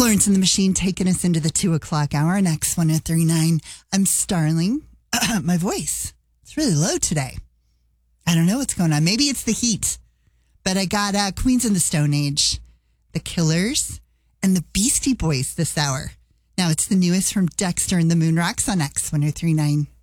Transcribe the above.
Florence and the Machine taking us into the 2 o'clock hour on X1039. I'm Starling. My voice, it's really low today. I don't know what's going on. Maybe it's the heat. But I got Queens of the Stone Age, The Killers, and the Beastie Boys this hour. Now it's the newest from Dexter and the Moonrocks on X1039.